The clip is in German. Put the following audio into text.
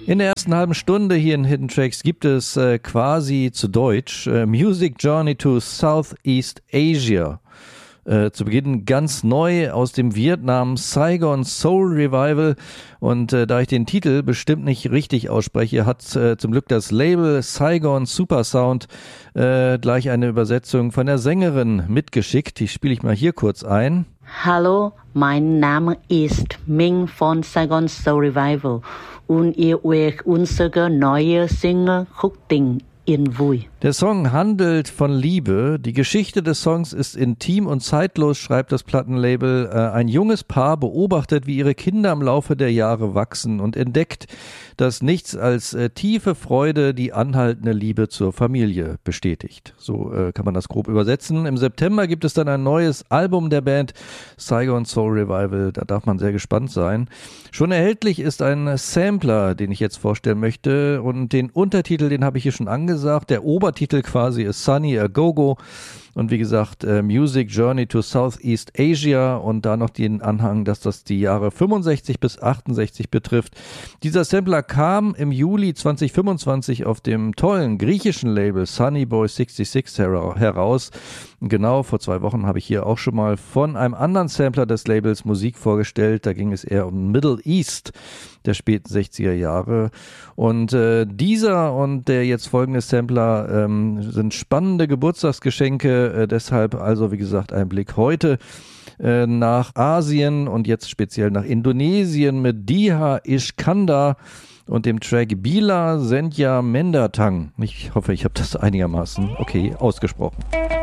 In der ersten halben Stunde hier in Hidden Tracks gibt es quasi zu Deutsch Music Journey to Southeast Asia. Zu Beginn ganz neu aus dem Vietnam Saigon Soul Revival, und da ich den Titel bestimmt nicht richtig ausspreche, hat zum Glück das Label Saigon Super Sound gleich eine Übersetzung von der Sängerin mitgeschickt. Die spiele ich mal hier kurz ein. Hallo, mein Name ist Ming von Saigon Soul Revival und ihr hört unsere neue Single Khúc Tình Yên Vui. Der Song handelt von Liebe. Die Geschichte des Songs ist intim und zeitlos, schreibt das Plattenlabel. Ein junges Paar beobachtet, wie ihre Kinder im Laufe der Jahre wachsen und entdeckt, dass nichts als tiefe Freude die anhaltende Liebe zur Familie bestätigt. So kann man das grob übersetzen. Im September gibt es dann ein neues Album der Band, Saigon Soul Revival. Da darf man sehr gespannt sein. Schon erhältlich ist ein Sampler, den ich jetzt vorstellen möchte, und den Untertitel, den habe ich hier schon angesagt. Der Obertitel quasi ist Sunny A Go-Go. Und wie gesagt, Music Journey to Southeast Asia, und da noch den Anhang, dass das die Jahre 65 bis 68 betrifft. Dieser Sampler kam im Juli 2025 auf dem tollen griechischen Label Sunny Boy 66 heraus. Genau, vor 2 Wochen habe ich hier auch schon mal von einem anderen Sampler des Labels Musik vorgestellt. Da ging es eher um Middle East der späten 60er Jahre. Und dieser und der jetzt folgende Sampler sind spannende Geburtstagsgeschenke. Deshalb also, wie gesagt, ein Blick heute nach Asien und jetzt speziell nach Indonesien mit Diha Iskandar und dem Track Bila Senja Mendatang. Ich hoffe, ich habe das einigermaßen okay ausgesprochen.